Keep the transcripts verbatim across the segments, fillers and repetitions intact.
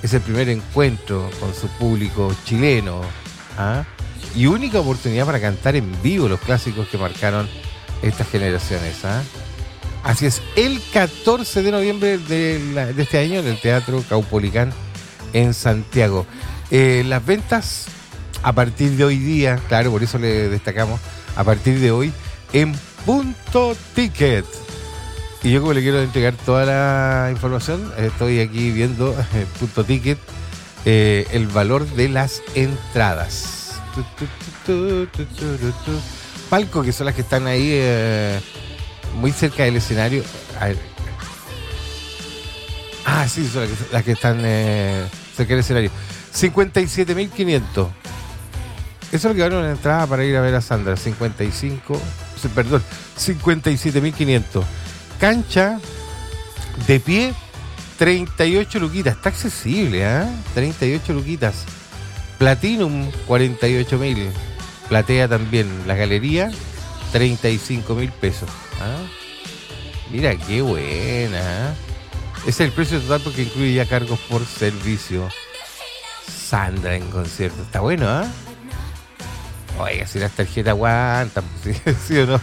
Es el primer encuentro con su público chileno, ¿ah? Y única oportunidad para cantar en vivo los clásicos que marcaron estas generaciones, ¿ah? Así es, el catorce de noviembre de, la, de este año en el Teatro Caupolicán en Santiago. Eh, las ventas a partir de hoy día, claro, por eso le destacamos, a partir de hoy en Punto Ticket. Y yo, como le quiero entregar toda la información, estoy aquí viendo en Punto Ticket eh, el valor de las entradas. Tu, tu, tu, tu, tu, tu, tu. Palco, que son las que están ahí eh, muy cerca del escenario. A ver. Ah, sí, son las que, las que están eh, cerca del escenario. cincuenta y siete mil quinientos. Eso es lo que vale una entrada para ir a ver a Sandra. cincuenta y cinco, perdón, cincuenta y siete mil quinientos. Cancha de pie, treinta y ocho luquitas. Está accesible, ¿eh? treinta y ocho luquitas. Platinum, cuarenta y ocho mil. Platea también. La galería, treinta y cinco mil pesos. ¿Ah? Mira qué buena. ¿Eh? Ese es el precio total porque incluye ya cargos por servicio. Sandra en concierto. Está bueno, ¿ah? ¿eh? Oiga, si las tarjetas aguantan, ¿sí, ¿sí o no?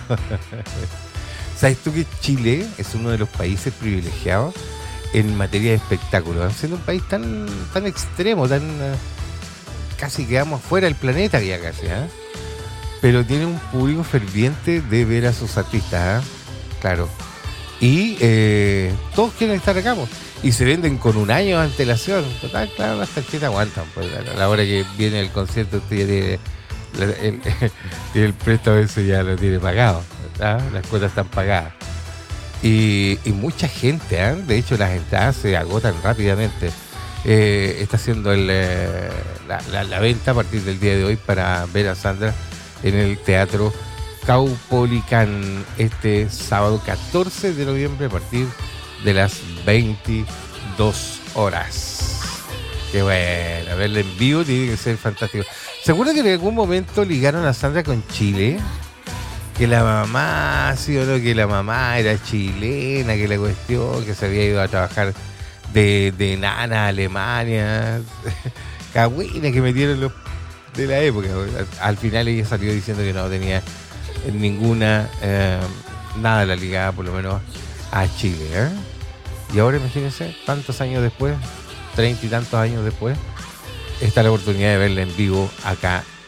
¿Sabes tú que Chile es uno de los países privilegiados en materia de espectáculos? Siendo un país tan, tan extremo, tan uh, casi quedamos fuera del planeta ya casi, ¿eh? Pero tiene un público ferviente de ver a sus artistas, ¿eh? Claro. Y eh, todos quieren estar acá, pues, y se venden con un año de antelación. Total, claro, las tarjetas aguantan. Pues, a la hora que viene el concierto, usted ya tiene el, el, el, el préstamo ese ya lo tiene pagado. ¿Ah? Las cuotas están pagadas. Y, y mucha gente, ¿eh? De hecho, las entradas se agotan rápidamente. Eh, está haciendo el, eh, la, la, la venta a partir del día de hoy para ver a Sandra en el Teatro Caupolicán este sábado catorce de noviembre a partir de las veintidós horas. Qué bueno, verla en vivo tiene que ser fantástico. ¿Seguro que en algún momento ligaron a Sandra con Chile? Que la mamá, sí o no, que la mamá era chilena, que la cuestión, que se había ido a trabajar de, de nana a Alemania. Cagüina que metieron los de la época. Al, al final ella salió diciendo que no tenía ninguna, eh, nada de la ligada, por lo menos, a Chile, ¿eh? Y ahora imagínense, tantos años después, treinta y tantos años después, está la oportunidad de verla en vivo acá